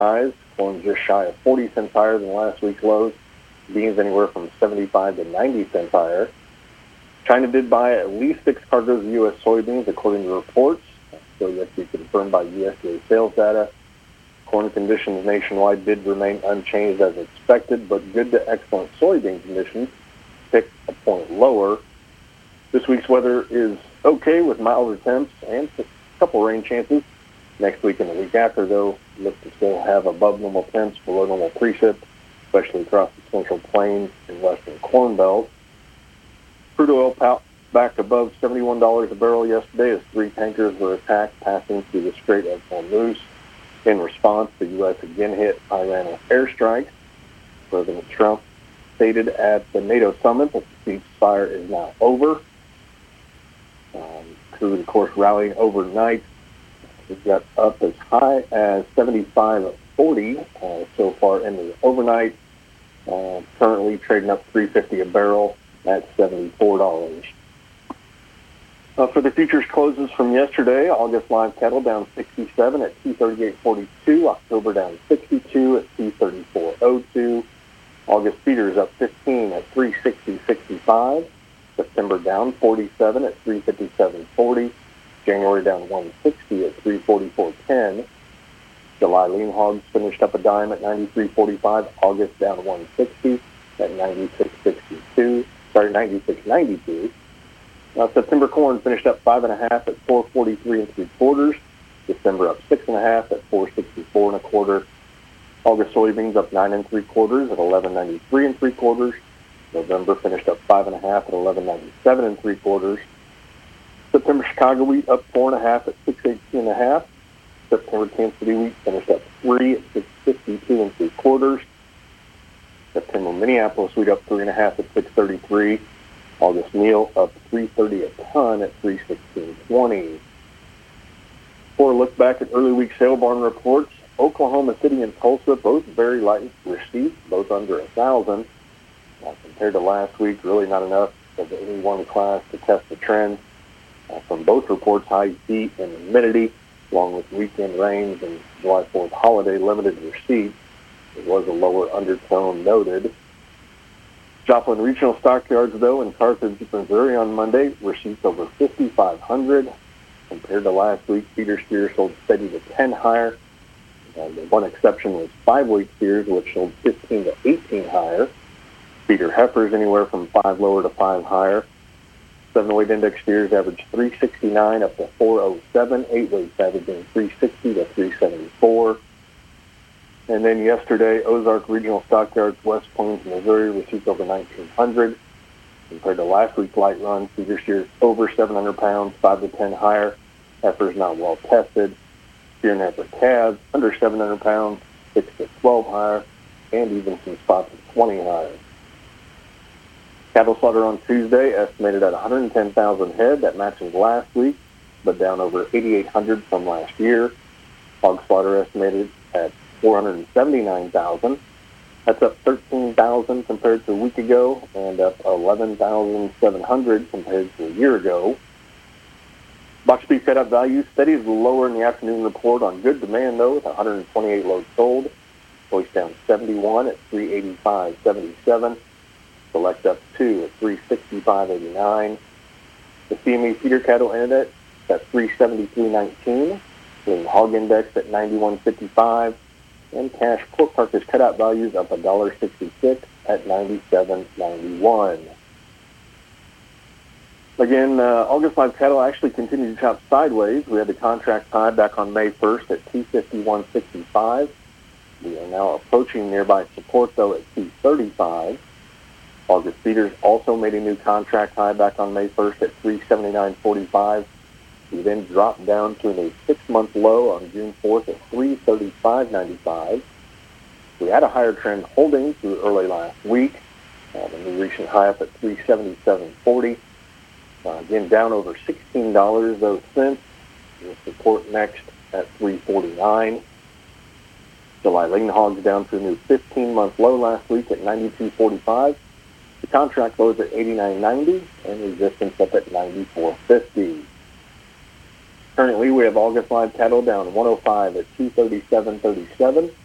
highs. Corn just shy of 40 cents higher than last week's lows. Beans anywhere from 75 to 90 cents higher. China did buy at least 6 cargoes of U.S. soybeans, according to reports. So yet to be confirmed by USDA sales data. Corn conditions nationwide did remain unchanged as expected, but good to excellent soybean conditions ticked a point lower. This week's weather is okay with milder temps and a couple rain chances. Next week and the week after, though, look to still have above normal temps, below normal precip, especially across the Central Plains and Western Corn Belt. Crude oil back above $71 a barrel yesterday as 3 tankers were attacked passing through the Strait of Hormuz. In response, the U.S. again hit Iran with airstrikes. President Trump stated at the NATO summit that the ceasefire is now over. Crude, of course, rallying overnight. It got up as high as 75.40 so far in the overnight. Currently trading up $3.50 a barrel at $74. For the futures closes from yesterday, August live cattle down 67 at 238.42. October down 62 at 234.02. August feeders up 15 at 360.65. September down 47 at 357.40. January down 160 at 344.10. July lean hogs finished up a dime at 93.45. August down 160 at 96.62. 96.92. September corn finished up 5.5 at 443 3/4. December up 6.5 at 464 1/4. August soybeans up 9 3/4 at 1193 3/4. November finished up 5.5 at 1197 3/4. September Chicago wheat up 4.5 at 618 1/2. September Kansas City wheat finished up 3 at 652 3/4. September Minneapolis wheat up 3.5 at 633. August meal up 330 a ton at 316.20. For a look back at early week sale barn reports, Oklahoma City and Tulsa both very light receipts, both under 1,000. Compared to last week, really not enough of any one class to test the trend. From both reports, high heat and humidity, along with weekend rains and July 4th holiday limited receipts. There was a lower undertone noted. Joplin Regional Stockyards, though, in Carthage, Missouri on Monday, receipts over 5,500. Compared to last week, feeder steers sold steady to 10 higher. The one exception was 5-weight steers, which sold 15 to 18 higher. Feeder heifers anywhere from 5 lower to 5 higher. 7-weight index steers averaged 369 up to 407. 8-weight averaging 360 to 374. And then yesterday, Ozark Regional Stockyards, West Plains, Missouri, received over 1,900. Compared to last week's light run, feeder steers over 700 pounds, 5 to 10 higher. Heifers not well tested. Steer and heifer calves under 700 pounds, 6 to 12 higher, and even some spots of 20 higher. Cattle slaughter on Tuesday estimated at 110,000 head. That matches last week, but down over 8,800 from last year. Hog slaughter estimated at 479,000. That's up 13,000 compared to a week ago and up 11,700 compared to a year ago. Box beef cutout values steady as lower in the afternoon report on good demand, though, with 128 loads sold. Choice down 71 at 385.77. Select up 2 at 365.89. The CME feeder cattle index at 373.19. Lean hog index at 91.55. And cash pork carcass cutout values up $1.66 at 97.91. Again, August live cattle actually continued to chop sideways. We had the contract high back on May 1st at 251.65. We are now approaching nearby support, though, at 235. August feeders also made a new contract high back on May 1st at 379.45. We then dropped down to a 6-month low on June 4th at 335.95. We had a higher trend holding through early last week. The new recent high up at 377.40. Again, down over $16 those since. With support next at 349. July lean hogs down to a new 15-month low last week at 92.45. The contract lows at 89.90 and resistance up at 94.50. Currently, we have August live cattle down 105 at 237.37.